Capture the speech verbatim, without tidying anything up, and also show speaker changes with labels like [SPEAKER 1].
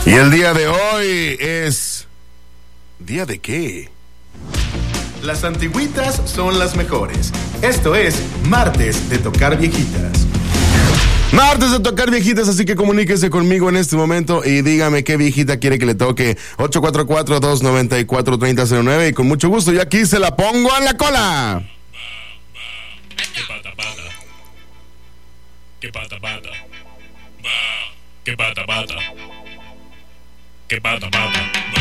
[SPEAKER 1] Y el día de hoy es... ¿Día de qué?
[SPEAKER 2] Las antigüitas son las mejores. Esto es Martes de Tocar Viejitas.
[SPEAKER 1] Martes de Tocar Viejitas, así que comuníquese conmigo en este momento y dígame qué viejita quiere que le toque. Ocho cuatro cuatro, dos nueve cuatro, tres cero cero nueve y con mucho gusto yo aquí se la pongo en la cola.
[SPEAKER 3] ¿Qué pata pata? ¿Qué pata pata? ¿Qué pata pata? ¿Qué pata pata?